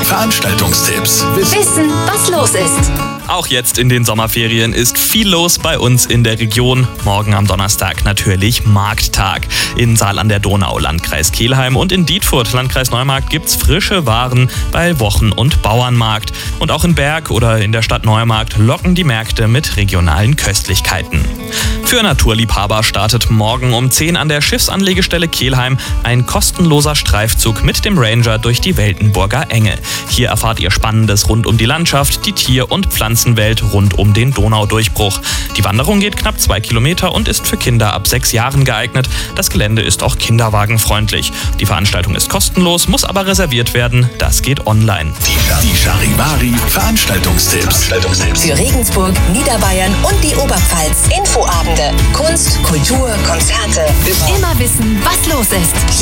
Veranstaltungstipps. Wissen, was los ist. Auch jetzt in den Sommerferien ist viel los bei uns in der Region. Morgen am Donnerstag natürlich Markttag. In Saal an der Donau, Landkreis Kelheim, und in Dietfurt, Landkreis Neumarkt, gibt's frische Waren bei Wochen- und Bauernmarkt. Und auch in Berg oder in der Stadt Neumarkt locken die Märkte mit regionalen Köstlichkeiten. Für Naturliebhaber startet morgen um 10 an der Schiffsanlegestelle Kelheim ein kostenloser Streifzug mit dem Ranger durch die Weltenburger Enge. Hier erfahrt ihr Spannendes rund um die Landschaft, die Tier- und Pflanzenwelt rund um den Donaudurchbruch. Die Wanderung geht knapp 2 Kilometer und ist für Kinder ab 6 Jahren geeignet. Das Gelände ist auch kinderwagenfreundlich. Die Veranstaltung ist kostenlos, muss aber reserviert werden. Das geht online. Die Charivari Veranstaltungstipps. Für Regensburg, Niederbayern und die Oberpfalz. Infoabende, Kunst, Kultur, Konzerte. Immer wissen, was los ist.